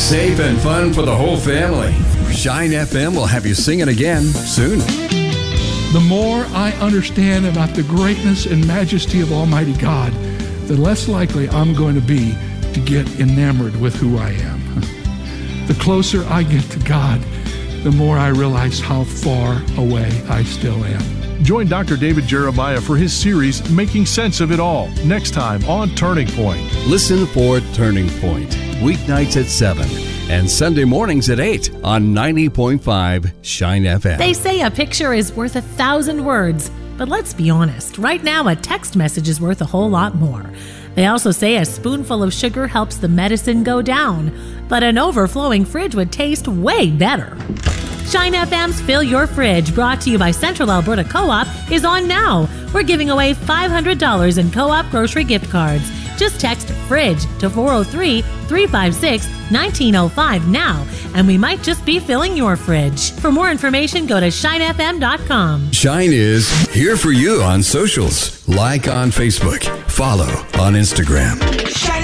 Safe and fun for the whole family. Shine FM will have you singing again soon. The more I understand about the greatness and majesty of Almighty God, the less likely I'm going to be to get enamored with who I am. The closer I get to God, the more I realize how far away I still am. Join Dr. David Jeremiah for his series, Making Sense of It All, next time on Turning Point. Listen for Turning Point, weeknights at 7 and Sunday mornings at 8 on 90.5 Shine FM. They say a picture is worth 1,000 words, but let's be honest. Right now, a text message is worth a whole lot more. They also say a spoonful of sugar helps the medicine go down, but an overflowing fridge would taste way better. Shine FM's Fill Your Fridge, brought to you by Central Alberta Co-op, is on now. We're giving away $500 in Co-op grocery gift cards. Just text FRIDGE to 403-356-1905 now, and we might just be filling your fridge. For more information, go to shinefm.com. Shine is here for you on socials. Like on Facebook. Follow on Instagram.